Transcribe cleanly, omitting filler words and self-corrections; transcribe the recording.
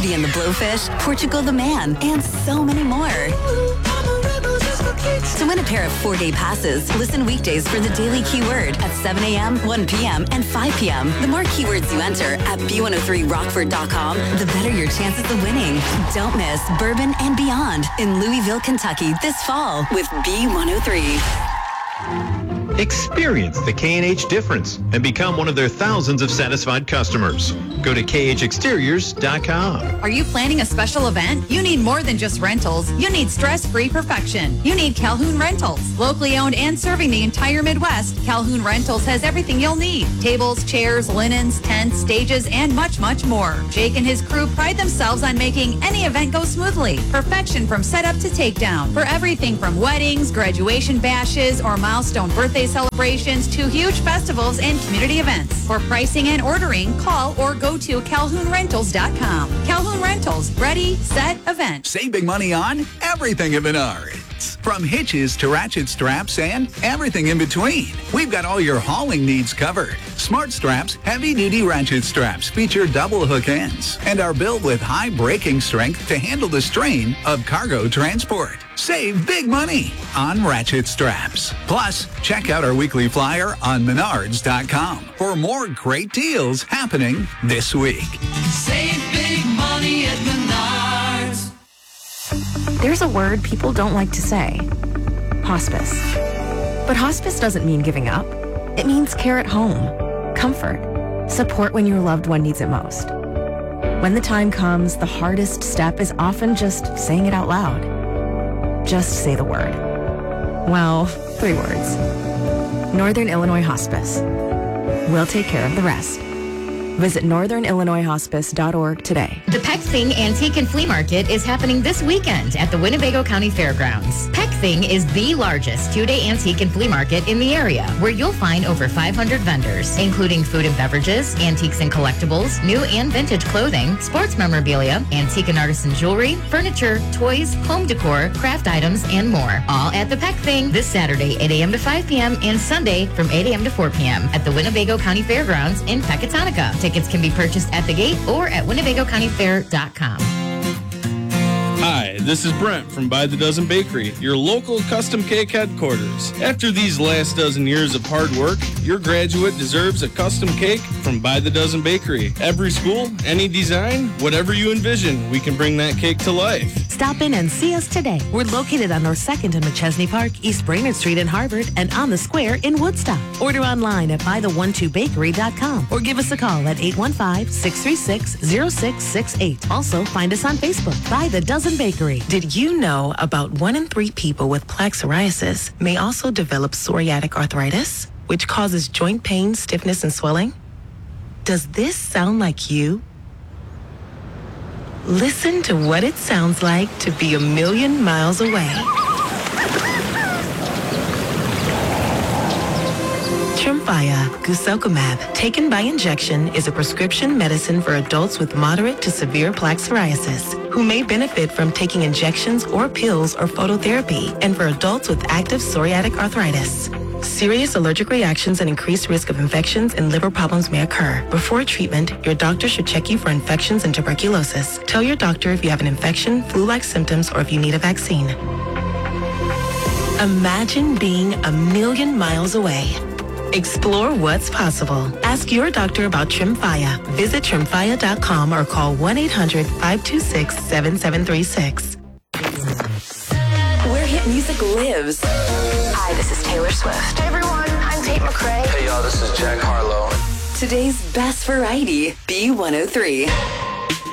Beauty and the Blowfish, Portugal the Man, and so many more. To win a pair of 4-day passes, listen weekdays for the Daily Keyword at 7 a.m., 1 p.m., and 5 p.m. The more keywords you enter at B103Rockford.com, the better your chances of winning. Don't miss Bourbon and Beyond in Louisville, Kentucky this fall with B103. Experience the K&H difference and become one of their thousands of satisfied customers. Go to KHExteriors.com. Are you planning a special event? You need more than just rentals. You need stress-free perfection. You need Calhoun Rentals. Locally owned and serving the entire Midwest, Calhoun Rentals has everything you'll need. Tables, chairs, linens, tents, stages, and much, much more. Jake and his crew pride themselves on making any event go smoothly. Perfection from setup to takedown. For everything from weddings, graduation bashes, or milestone birthday celebrations to huge festivals and community events. For pricing and ordering, call or go to CalhounRentals.com. Calhoun Rentals, ready, set, event. Save big money on everything at Menards. From hitches to ratchet straps and everything in between. We've got all your hauling needs covered. Smart Straps heavy-duty ratchet straps feature double hook ends and are built with high braking strength to handle the strain of cargo transport. Save big money on ratchet straps. Plus, check out our weekly flyer on Menards.com for more great deals happening this week. Save big money at Menards. There's a word people don't like to say. Hospice. But hospice doesn't mean giving up. It means care at home, comfort, support when your loved one needs it most. When the time comes, the hardest step is often just saying it out loud. Just say the word. Well, 3 words. Northern Illinois Hospice. We'll take care of the rest. Visit northernillinoishospice.org today. The Peck Thing Antique and Flea Market is happening this weekend at the Winnebago County Fairgrounds. Peck Thing is the largest 2-day antique and flea market in the area, where you'll find over 500 vendors, including food and beverages, antiques and collectibles, new and vintage clothing, sports memorabilia, antique and artisan jewelry, furniture, toys, home decor, craft items, and more. All at the Peck Thing this Saturday, 8 a.m. to 5 p.m. and Sunday from 8 a.m. to 4 p.m. at the Winnebago County Fairgrounds in Pecatonica. Tickets can be purchased at the gate or at WinnebagoCountyFair.com. Hi, this is Brent from By the Dozen Bakery, your local custom cake headquarters. After these last dozen years of hard work, your graduate deserves a custom cake from By the Dozen Bakery. Every school, any design, whatever you envision, we can bring that cake to life. Stop in and see us today. We're located on North 2nd and McChesney Park, East Brainerd Street in Harvard, and on the square in Woodstock. Order online at bythe12bakery.com or give us a call at 815-636-0668. Also, find us on Facebook, By the Dozen Bakery. Did you know about 1 in 3 people with plaque psoriasis may also develop psoriatic arthritis, which causes joint pain, stiffness, and swelling? Does this sound like you? Listen to what it sounds like to be a million miles away. Tremfya guselkumab, taken by injection, is a prescription medicine for adults with moderate to severe plaque psoriasis who may benefit from taking injections or pills or phototherapy, and for adults with active psoriatic arthritis. Serious allergic reactions and increased risk of infections and liver problems may occur. Before treatment, your doctor should check you for infections and tuberculosis. Tell your doctor if you have an infection, flu-like symptoms, or if you need a vaccine. Imagine being a million miles away. Explore what's possible. Ask your doctor about Tremfya. Visit Tremfya.com or call 1-800-526-7736. Where hit music lives. Hi, this is Taylor Swift. Hey everyone, I'm Tate McRae. Hey y'all, this is Jack Harlow. Today's best variety, B103.